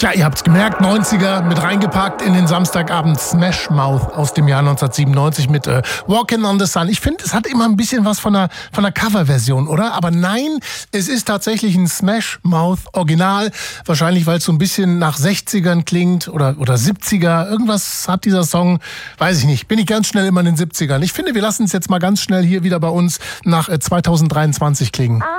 Tja, ihr habt's gemerkt, 90er mit reingepackt in den Samstagabend Smash Mouth aus dem Jahr 1997 mit Walking on the Sun. Ich finde, es hat immer ein bisschen was von einer Coverversion, oder? Aber nein, es ist tatsächlich ein Smash Mouth Original. Wahrscheinlich, weil es so ein bisschen nach 60ern klingt oder 70er. Irgendwas hat dieser Song, weiß ich nicht. Bin ich ganz schnell immer in den 70ern. Ich finde, wir lassen es jetzt mal ganz schnell hier wieder bei uns nach 2023 klingen.